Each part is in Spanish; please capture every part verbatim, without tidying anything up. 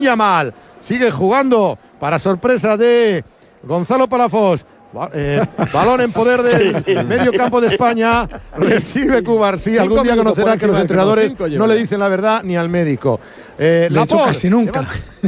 Yamal sigue jugando para sorpresa de Gonzalo Palafox. Eh, balón en poder del medio campo de España. Recibe Cubarsí. Algún día conocerá que los entrenadores no le dicen la verdad ni al médico. Eh, de hecho, casi nunca.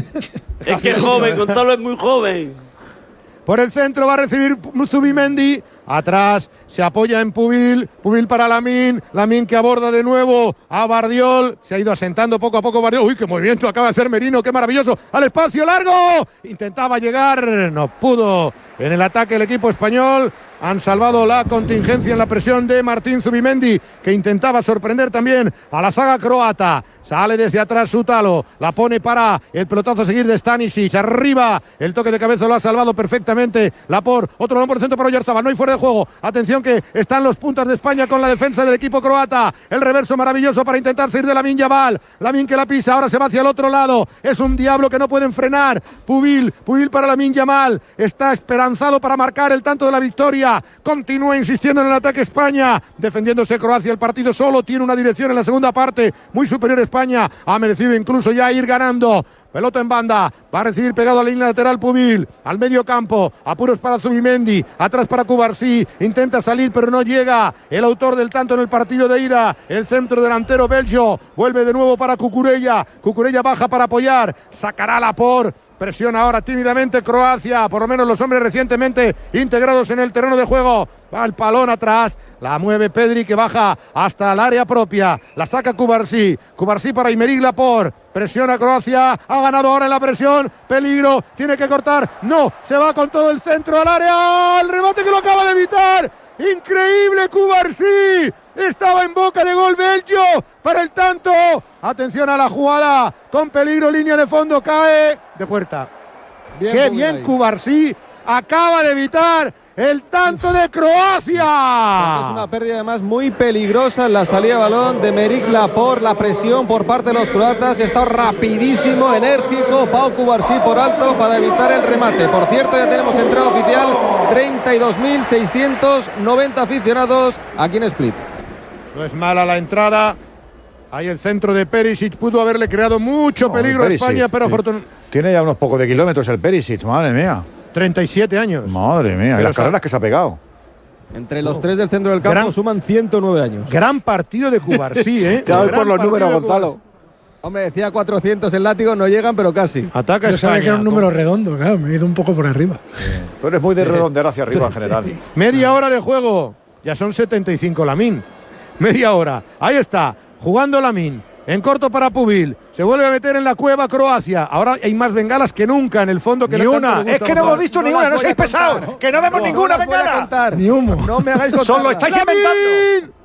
Es que es joven, Gonzalo es muy joven. Por el centro va a recibir Zubimendi. Atrás se apoya en Pubil, Pubil para Lamine, Lamine que aborda de nuevo a Bardiol, se ha ido asentando poco a poco Bardiol, uy, qué movimiento acaba de hacer Merino, qué maravilloso, al espacio largo, intentaba llegar, no pudo en el ataque el equipo español. Han salvado la contingencia en la presión de Martín Zubimendi, que intentaba sorprender también a la zaga croata. Sale desde atrás Sutalo, la pone para el pelotazo a seguir de Stanisic. Arriba, el toque de cabeza lo ha salvado perfectamente Laporte. Otro balón por el centro para Oyarzabal, no hay fuera de juego. Atención que están los puntas de España con la defensa del equipo croata. El reverso maravilloso para intentar salir de Lamine Yamal. Lamine que la pisa, ahora se va hacia el otro lado. Es un diablo que no pueden frenar. Pubil, Pubil para Lamine Yamal. Está esperanzado para marcar el tanto de la victoria. Continúa insistiendo en el ataque España, defendiéndose Croacia. El partido solo tiene una dirección en la segunda parte muy superior a España. Ha merecido incluso ya ir ganando. Pelota en banda, va a recibir pegado a la línea lateral Pubil, al medio campo, apuros para Zubimendi, atrás para Cubarsí, intenta salir pero no llega el autor del tanto en el partido de ida, el centro delantero belgio, vuelve de nuevo para Cucurella, Cucurella baja para apoyar, sacará Laporte. Presiona ahora tímidamente Croacia, por lo menos los hombres recientemente integrados en el terreno de juego. Va el palón atrás, la mueve Pedri que baja hasta el área propia. La saca Cubarsí, Cubarsí para Aymeric Laporte. Presiona Croacia, ha ganado ahora en la presión. Peligro, tiene que cortar. No, se va con todo el centro al área. El remate que lo acaba de evitar. Increíble Cubarsí. Estaba en boca de gol belgio para el tanto. Atención a la jugada, con peligro, línea de fondo, cae de puerta. Bien, Qué bien ahí. Cubarsí acaba de evitar el tanto de Croacia. Es una pérdida además muy peligrosa en la salida de balón de Aymeric Laporte. La presión por parte de los croatas. Está rapidísimo, enérgico Pau Cubarsí por alto para evitar el remate. Por cierto, ya tenemos entrada oficial, treinta y dos mil seiscientos noventa aficionados aquí en Split. No es mala la entrada. Ahí el centro de Perisic, pudo haberle creado mucho peligro oh, a España, pero afortunadamente... Tiene ya unos pocos de kilómetros el Perisic, madre mía. treinta y siete años. Madre mía, y las carreras que se ha pegado. Entre los oh. tres del centro del campo gran, suman ciento nueve años. Gran partido de Cubarsí, ¿eh? Ya voy por los números, Gonzalo. Hombre, decía cuatrocientos el látigo, no llegan, pero casi. Ataca Yo España. sabía que era un número redondo, claro, me he ido un poco por arriba. Sí. Tú eres muy de redondear hacia arriba en general. Media hora de juego, ya son setenta y cinco Lamine. Media hora, ahí está, jugando Lamine. En corto para Pubil, se vuelve a meter en la cueva Croacia. Ahora hay más bengalas que nunca en el fondo. Que ni una, es que no hemos visto no ni una, no seáis pesados, que no vemos no, ninguna no bengala. Ni humo. No me hagáis contar. Solo estáis inventando.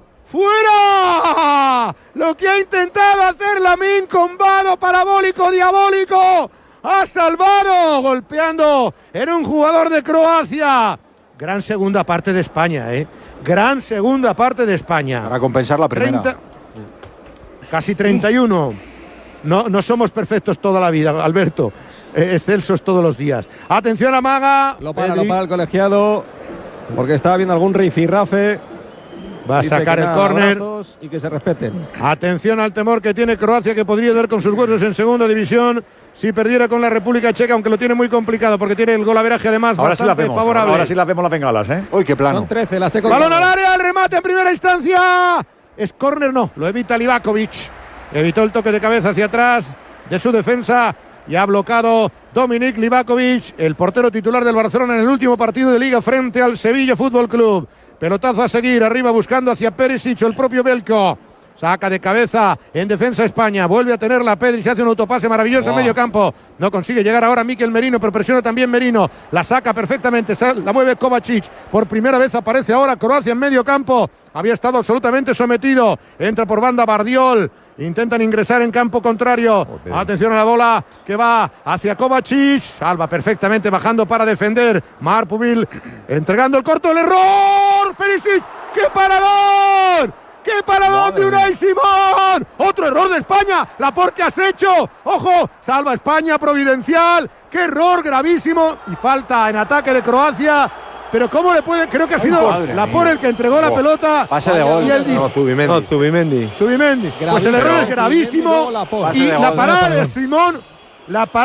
¡Fuera! Lo que ha intentado hacer Lamine con vado parabólico diabólico. Ha salvado, golpeando en un jugador de Croacia. Gran segunda parte de España, ¿eh? Gran segunda parte de España. Para compensar la primera. treinta Casi treinta y uno. No, no somos perfectos toda la vida, Alberto. Eh, excelsos todos los días. Atención a Maga. Lo para, Pedri. lo para el colegiado. Porque estaba viendo algún rifirrafe. Va a sacar el córner. Y que se respeten. Atención al temor que tiene Croacia, que podría dar con sus huesos en segunda división si perdiera con la República Checa, aunque lo tiene muy complicado porque tiene el golaveraje además ahora bastante sí vemos, favorable. Ahora sí las vemos las bengalas, ¿eh? Uy, qué plano. Son trece, la seco. Balón al área, el remate en primera instancia. Es córner, no, lo evita Livakovic. Evitó el toque de cabeza hacia atrás de su defensa y ha bloqueado Dominik Livakovic, el portero titular del Barcelona en el último partido de Liga frente al Sevilla Fútbol Club. Pelotazo a seguir, arriba buscando hacia Perisic, el propio Belko. Saca de cabeza en defensa España. Vuelve a tener la Pedri, se hace un autopase maravilloso wow. en medio campo. No consigue llegar ahora Mikel Merino, pero presiona también Merino. La saca perfectamente, la mueve Kovacic. Por primera vez aparece ahora Croacia en medio campo. Había estado absolutamente sometido. Entra por banda Bardiol. Intentan ingresar en campo contrario. Okay. Atención a la bola que va hacia Kovacic. Salva perfectamente bajando para defender. Mar Pubil entregando el corto. El error. Perisic. ¡Qué parador! ¡Qué paradón de Unai Simón! ¡Otro error de España! ¡Laporte, ¿qué has hecho! ¡Ojo! Salva España, providencial. ¡Qué error gravísimo! Y falta en ataque de Croacia. Pero ¿cómo le puede? Creo que ha sido Laporte el que entregó oh. la pelota. Pase de gol. Y él no, Zubimendi. No, Zubimendi. Zubimendi. Pues el error es gravísimo. Y la parada de Simón. La parada